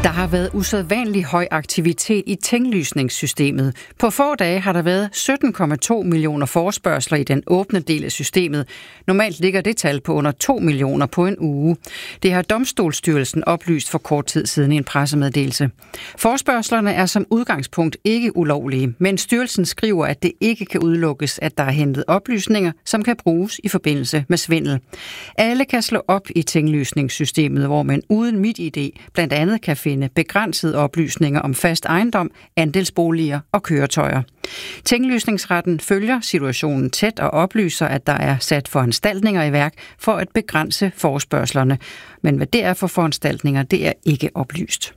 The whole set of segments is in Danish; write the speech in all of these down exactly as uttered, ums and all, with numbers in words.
Der har været usædvanlig høj aktivitet i tinglysningssystemet. På få dage har der været sytten komma to millioner forespørgsler i den åbne del af systemet. Normalt ligger det tal på under to millioner på en uge. Det har Domstolsstyrelsen oplyst for kort tid siden i en pressemeddelelse. Forespørgslerne er som udgangspunkt ikke ulovlige, men styrelsen skriver, at det ikke kan udelukkes, at der er hentet oplysninger, som kan bruges i forbindelse med svindel. Alle kan slå op i tinglysningssystemet, hvor man uden MitID blandt andet kan finde begrænsede oplysninger om fast ejendom, andelsboliger og køretøjer. Tinglysningsretten følger situationen tæt og oplyser, at der er sat foranstaltninger i værk for at begrænse forespørgslerne. Men hvad det er for foranstaltninger, det er ikke oplyst.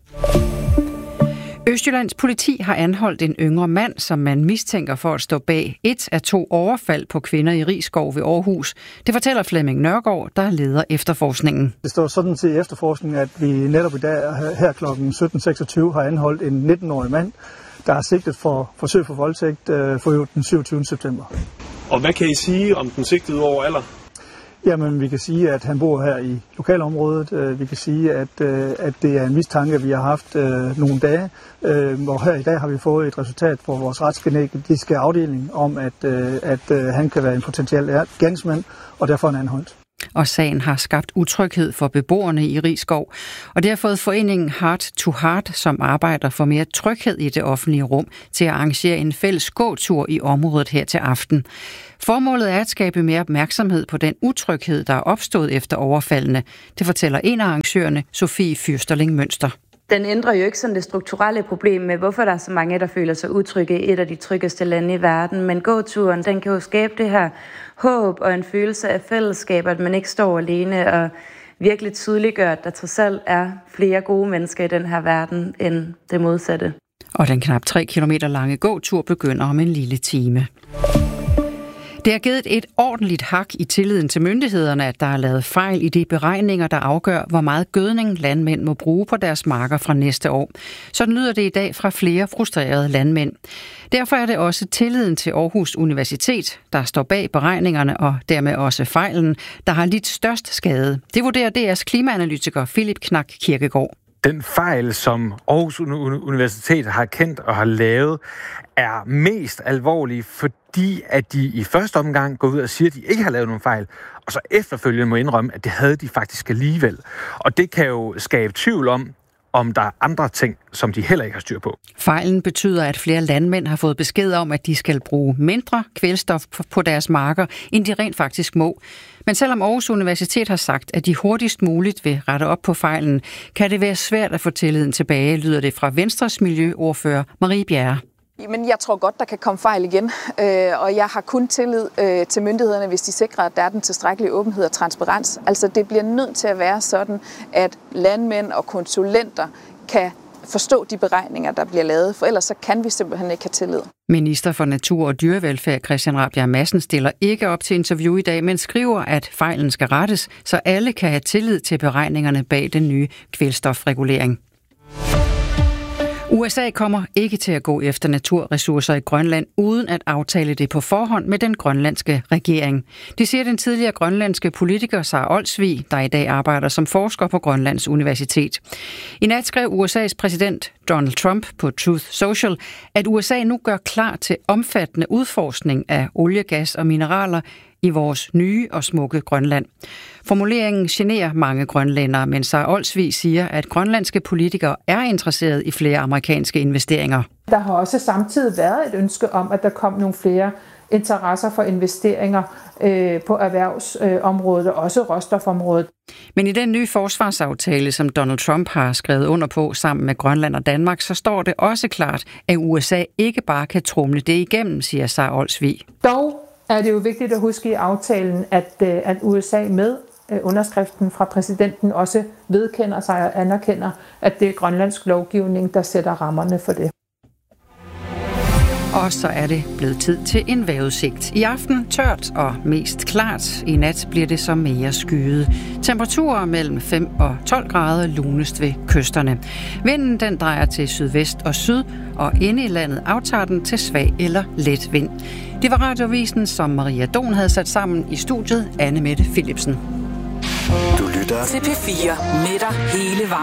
Østjyllands politi har anholdt en yngre mand, som man mistænker for at stå bag et af to overfald på kvinder i Risskov ved Aarhus. Det fortæller Flemming Nørgaard, der leder efterforskningen. Det står sådan til efterforskningen, at vi netop i dag her klokken sytten seksogtyve har anholdt en nitten-årig mand, der er sigtet for forsøg for voldtægt for den syvogtyvende september. Og hvad kan I sige om den sigtede over alder? Jamen, vi kan sige, at han bor her i lokalområdet. Vi kan sige, at, at det er en mistanke, vi har haft øh, nogle dage. Øh, og her i dag har vi fået et resultat fra vores retsgenetiske afdeling om, at, øh, at øh, han kan være en potentiel gerningsmand, og derfor er han anholdt. Og sagen har skabt utryghed for beboerne i Risskov. Og det har fået foreningen Heart to Heart, som arbejder for mere tryghed i det offentlige rum, til at arrangere en fælles gåtur i området her til aften. Formålet er at skabe mere opmærksomhed på den utryghed, der er opstået efter overfaldene. Det fortæller en af arrangørerne, Sofie Fyrsterling Mønster. Den ændrer jo ikke sådan det strukturelle problem med, hvorfor der er så mange, der føler sig utrygge i et af de tryggeste lande i verden. Men gåturen, den kan jo skabe det her håb og en følelse af fællesskab, at man ikke står alene og virkelig tydeliggør, at der trods alt er flere gode mennesker i den her verden end det modsatte. Og den knap tre kilometer lange gåtur begynder om en lille time. Det har givet et ordentligt hak i tilliden til myndighederne, at der er lavet fejl i de beregninger, der afgør, hvor meget gødning landmænd må bruge på deres marker fra næste år. Sådan lyder det i dag fra flere frustrerede landmænd. Derfor er det også tilliden til Aarhus Universitet, der står bag beregningerne og dermed også fejlen, der har lidt størst skade. Det vurderer D R's klimaanalytiker Philip Knak Kirkegaard. Den fejl, som Aarhus Universitet har kendt og har lavet, er mest alvorlig, fordi at de i første omgang går ud og siger, at de ikke har lavet nogen fejl, og så efterfølgende må indrømme, at det havde de faktisk alligevel. Og det kan jo skabe tvivl om, om der er andre ting, som de heller ikke har styr på. Fejlen betyder, at flere landmænd har fået besked om, at de skal bruge mindre kvælstof på deres marker, end de rent faktisk må. Men selvom Aarhus Universitet har sagt, at de hurtigst muligt vil rette op på fejlen, kan det være svært at få tilliden tilbage, lyder det fra Venstres miljøordfører Marie Bjerre. Men jeg tror godt, der kan komme fejl igen, og jeg har kun tillid til myndighederne, hvis de sikrer, at der er den tilstrækkelige åbenhed og transparens. Altså det bliver nødt til at være sådan, at landmænd og konsulenter kan forstå de beregninger, der bliver lavet, for ellers så kan vi simpelthen ikke have tillid. Minister for Natur og Dyrevelfærd Christian Rabjerg Madsen stiller ikke op til interview i dag, men skriver, at fejlen skal rettes, så alle kan have tillid til beregningerne bag den nye kvælstofregulering. U S A kommer ikke til at gå efter naturressourcer i Grønland, uden at aftale det på forhånd med den grønlandske regering. Det siger den tidligere grønlandske politiker Sara Olsvig, der i dag arbejder som forsker på Grønlands Universitet. I nat skrev U S A's præsident Donald Trump på Truth Social, at U S A nu gør klar til omfattende udforskning af olie, gas og mineraler i vores nye og smukke Grønland. Formuleringen generer mange grønlændere, men Sara Olsvig siger, at grønlandske politikere er interesseret i flere amerikanske investeringer. Der har også samtidig været et ønske om, at der kom nogle flere interesser for investeringer øh, på erhvervsområdet og også råstofområdet. Men i den nye forsvarsaftale, som Donald Trump har skrevet under på sammen med Grønland og Danmark, så står det også klart, at U S A ikke bare kan tromle det igennem, siger Sara Olsvig. Dog er det jo vigtigt at huske i aftalen, at, at U S A med underskriften fra præsidenten også vedkender sig og anerkender, at det er grønlandsk lovgivning, der sætter rammerne for det. Og så er det blevet tid til en vejrudsigt. I aften tørt og mest klart. I nat bliver det så mere skyet. Temperaturer mellem fem og tolv grader lunest ved kysterne. Vinden den drejer til sydvest og syd, og inde i landet aftager den til svag eller let vind. Det var Radiovisen, som Maria Don havde sat sammen i studiet. Anne Mette Philipsen. Du lytter til P fire med dig hele vejen.